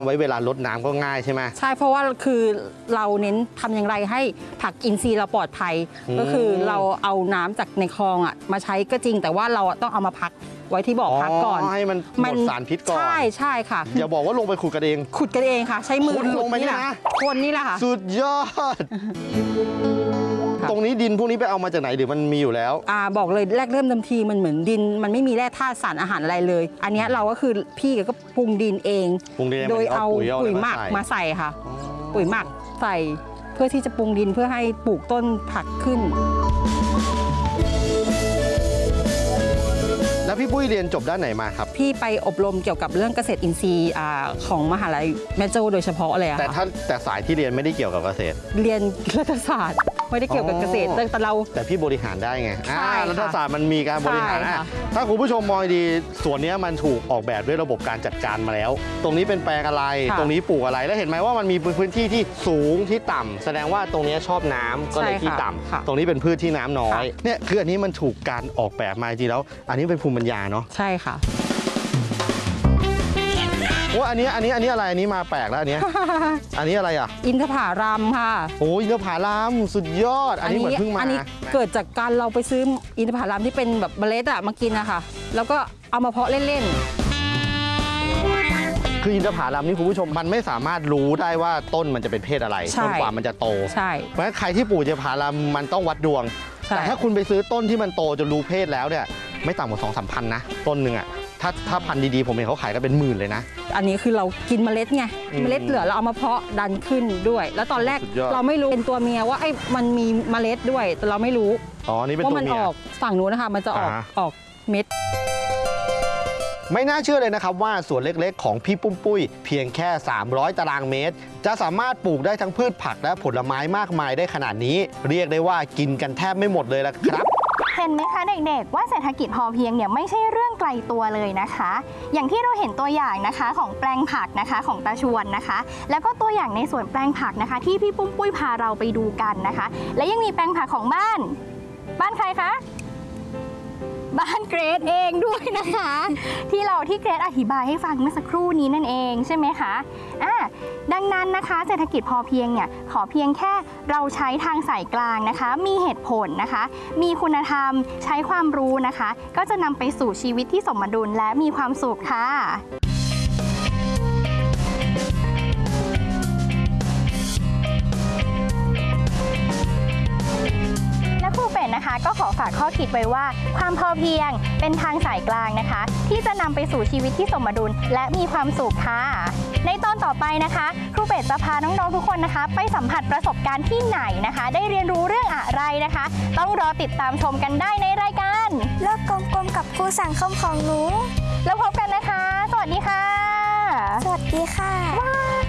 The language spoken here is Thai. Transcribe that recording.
ไว้เวลารดน้ำก็ง่ายใช่ไหมใช่เพราะว่าคือเราเน้นทำอย่างไรให้ผักอินทรีย์เราปลอดภัยก็คือเราเอาน้ำจากในคลองมาใช้ก็จริงแต่ว่าเราต้องเอามาพักไว้ที่บ่อพักก่อนให้มันหมดสารพิษก่อนใช่ค่ะอย่าบอกว่าลงไปขุดกันเองค่ะใช้มือขุดลงไปนี่นะคนนี่แหละค่ะสุดยอดตรงนี้ดินพวกนี้ไปเอามาจากไหนหรือมันมีอยู่แล้วบอกเลยแรกเริ่มเดิมทีมันเหมือนดินมันไม่มีแร่ธาตุสารอาหารอะไรเลยอันนี้เราก็คือพี่ก็ปรุงดินเองโดยเอาปุ๋ยหมักมาใส่ค่ะปุ๋ยหมักใส่เพื่อที่จะปรุงดินเพื่อให้ปลูกต้นผักขึ้นแล้วพี่ปุ้ยเรียนจบด้านไหนมาครับพี่ไปอบรมเกี่ยวกับเรื่องเกษตรอินทรีย์ของมหาลัยแม่โจ้โดยเฉพาะเลยแต่สายที่เรียนไม่ได้เกี่ยวกับเกษตรเรียนรัฐศาสตร์ไม่ได้เกี่ยวกับเกษตรแต่พี่บริหารได้ไงรัฐศาสตร์มันมีการบริหารถ้าคุณผู้ชมมองดีส่วนนี้มันถูกออกแบบด้วยระบบการจัดการมาแล้วตรงนี้เป็นแปลงอะไรตรงนี้ปลูกอะไรแล้วเห็นไหมว่ามันมีพื้นที่ที่สูงที่ต่ำแสดงว่าตรงนี้ชอบน้ำก็เลยที่ต่ำตรงนี้เป็นพืชที่น้ำน้อยเนี่ยคืออันนี้มันถูกการออกแบบมาจริงแล้วอันนี้เป็นภูมิปัญญาเนาะใช่ค่ะว่าอันนี้อะไรอันนี้มาแปลกแล้วอันนี้อะไรอ่ะอินทผลัมค่ะโอ้อินทผลัมสุดยอดอันนี้เหมือนเพิ่งมาอันนี้เกิดจากการเราไปซื้ออินทผลัมที่เป็นแบบเมล็ดมากินนะคะแล้วก็เอามาเพาะเล่นๆคืออินทผลัมนี่คุณผู้ชมมันไม่สามารถรู้ได้ว่าต้นมันจะเป็นเพศอะไรจนกว่ามันจะโตใช่เพราะฉะนั้นใครที่ปลูกอินทผลัมมันต้องวัดดวงแต่ถ้าคุณไปซื้อต้นที่มันโตจนรู้เพศแล้วเนี่ยไม่ต่ำกว่า2-3 พันนะต้นหนึ่งอ่ะถ้าพันธุ์ดีๆผมเห็นเขาขายกันเป็นหมื่นเลยนะอันนี้คือเรากินเมล็ดไงเมล็ดเหลือเราเอามาเพาะดันขึ้นด้วยแล้วตอนแรกเราไม่รู้เป็นตัวเมียว่ามันมีเมล็ดด้วยแต่เราไม่รู้นี่เป็นตัวเมียว่ามันออกฝั่งนู้นนะคะมันจะออกเม็ดไม่น่าเชื่อเลยนะครับว่าสวนเล็กๆของพี่ปุ้มปุ้ยเพียงแค่300 ตารางเมตรจะสามารถปลูกได้ทั้งพืชผักและผลไม้มากมายได้ขนาดนี้เรียกได้ว่ากินกันแทบไม่หมดเลยละครับเห็นไหมคะเด็กๆว่าเศรษฐกิจพอเพียงเนี่ยไม่ใช่เรื่องไกลตัวเลยนะคะอย่างที่เราเห็นตัวอย่างนะคะของแปลงผักนะคะของตาชวนนะคะแล้วก็ตัวอย่างในสวนแปลงผักนะคะที่พี่ปุ้มปุ้ยพาเราไปดูกันนะคะและยังมีแปลงผักของบ้านใครคะบ้านเกรดเองด้วยนะคะที่เกรดอธิบายให้ฟังเมื่อสักครู่นี้นั่นเองใช่ไหมคะดังนั้นนะคะเศรษฐกิจพอเพียงเนี่ยขอเพียงแค่เราใช้ทางสายกลางนะคะมีเหตุผลนะคะมีคุณธรรมใช้ความรู้นะคะก็จะนำไปสู่ชีวิตที่สมดุลและมีความสุขค่ะครูเป็ดนะคะก็ขอฝากข้อคิดไว้ว่าความพอเพียงเป็นทางสายกลางนะคะที่จะนำไปสู่ชีวิตที่สมดุลและมีความสุขค่ะในตอนต่อไปนะคะครูเป็ดจะพาน้องๆทุกคนนะคะไปสัมผัสประสบการณ์ที่ไหนนะคะได้เรียนรู้เรื่องอะไรนะคะต้องรอติดตามชมกันได้ในรายการโลกกลมๆกับครูสังคมของหนูแล้วพบกัน